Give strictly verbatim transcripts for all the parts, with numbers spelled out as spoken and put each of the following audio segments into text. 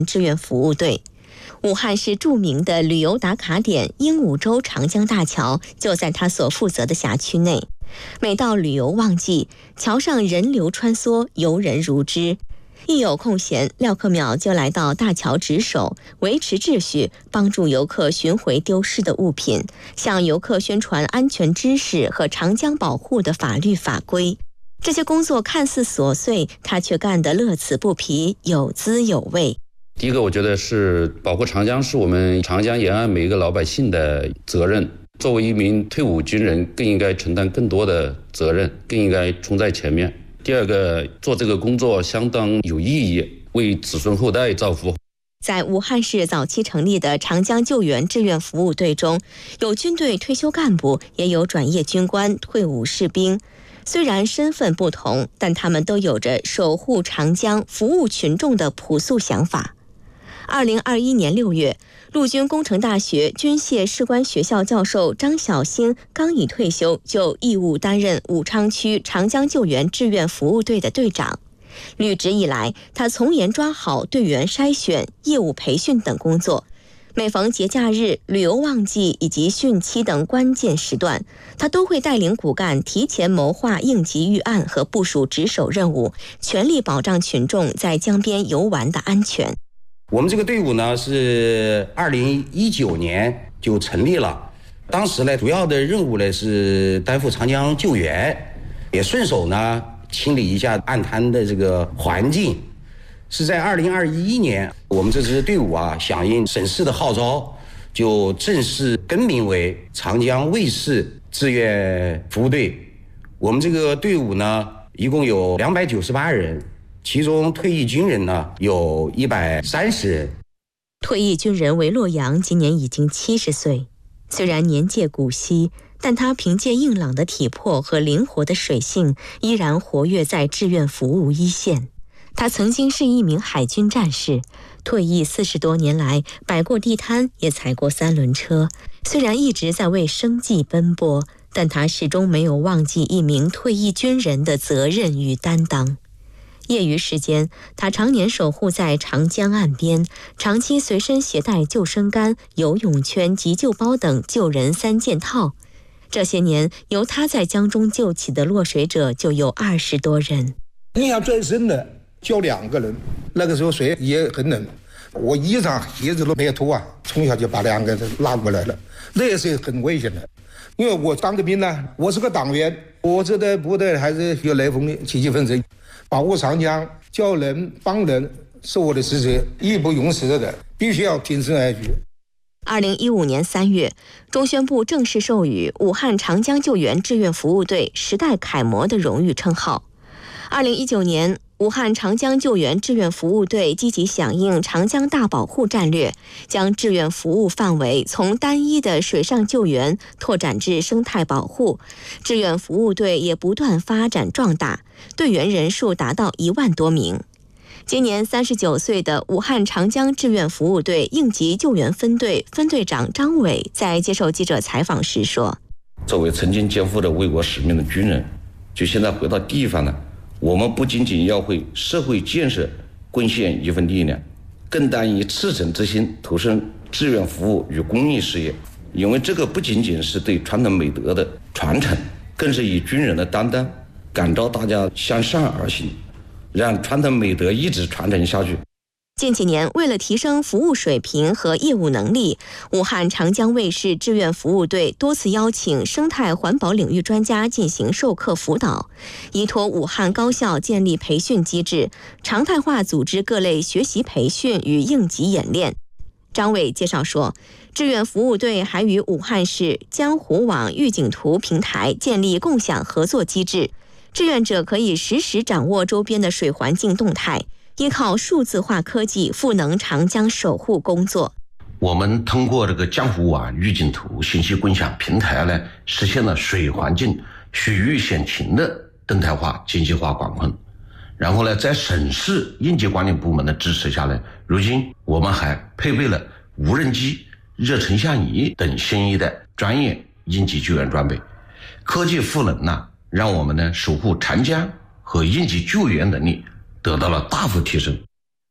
志愿服务队。武汉市著名的旅游打卡点鹦鹉洲长江大桥就在他所负责的辖区内。每到旅游旺季，桥上人流穿梭，游人如织。一有空闲，廖克淼就来到大桥值守，维持秩序，帮助游客寻回丢失的物品，向游客宣传安全知识和长江保护的法律法规。这些工作看似琐碎，他却干得乐此不疲，有滋有味。 第一个，我觉得是保护长江是我们长江沿岸每一个老百姓的责任。作为一名退伍军人，更应该承担更多的责任，更应该冲在前面。第二个，做这个工作相当有意义，为子孙后代造福。 在武汉市早期成立的长江救援志愿服务队中，有军队退休干部，也有转业军官、退伍士兵。虽然身份不同，但他们都有着守护长江、服务群众的朴素想法。二零二一年六月，陆军工程大学军械士官学校教授张小兴刚一退休，就义务担任武昌区长江救援志愿服务队的队长。履职以来，他从严抓好队员筛选、业务培训等工作。每逢节假日、旅游旺季以及汛期等关键时段，他都会带领骨干提前谋划应急预案和部署值守任务，全力保障群众在江边游玩的安全。 我们这个队伍呢是二零一九年就成立了，当时呢主要的任务呢是担负长江救援，也顺手呢清理一下岸滩的这个环境。是在二零二一年，我们这支队伍啊响应省市的号召，就正式更名为长江卫士志愿服务队。我们这个队伍呢一共有两百九十八人，其中退役军人呢有一百三十人。 退役军人韦洛阳今年已经七十岁，虽然年届古稀，但他凭借硬朗的体魄和灵活的水性，依然活跃在志愿服务一线。他曾经是一名海军战士，退役四十多年来，摆过地摊，也踩过三轮车。虽然一直在为生计奔波，但他始终没有忘记一名退役军人的责任与担当。业余时间，他常年守护在长江岸边，长期随身携带救生杆、游泳圈、急救包等救人三件套。这些年，由他在江中救起的落水者就有二十多人。 印象最深的救两个人，那个时候水也很冷，我衣裳鞋子都没有脱啊，从小就把两个人拉过来了，那也是很危险的。因为我当个兵呢，我是个党员，我这的部队还是有雷锋的积极分子，保护长江、救人、帮人是我的职责，义不容辞的，必须要挺身而出。 二零一五年三月，中宣部正式授予武汉长江救援志愿服务队时代楷模的荣誉称号。二零一九年，武汉长江救援志愿服务队积极响应长江大保护战略，将志愿服务范围从单一的水上救援拓展至生态保护。志愿服务队也不断发展壮大，队员人数达到一万多名。今年三十九岁的武汉长江志愿服务队应急救援分队分队长张伟在接受记者采访时说：“ 作为曾经肩负着为国使命的军人，就现在回到地方呢。我们不仅仅要为社会建设贡献一份力量，更当以赤诚之心投身志愿服务与公益事业。因为这个不仅仅是对传统美德的传承，更是以军人的担当，感召大家向善而行，让传统美德一直传承下去。” 近几年，为了提升服务水平和业务能力，武汉长江卫士志愿服务队多次邀请生态环保领域专家进行授课辅导，依托武汉高校建立培训机制，常态化组织各类学习培训与应急演练。张伟介绍说，志愿服务队还与武汉市江湖网预警图平台建立共享合作机制，志愿者可以实时掌握周边的水环境动态，依靠数字化科技赋能长江守护工作。 我们通过这个江湖网预警图信息共享平台呢，实现了水环境水域险情的动态化、经济化管控。然后呢，在省市应急管理部门的支持下呢，如今我们还配备了无人机、热成像仪等新一代专业应急救援装备。科技赋能呢，让我们呢守护长江和应急救援能力得到了大幅提升。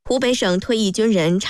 湖北省退役军人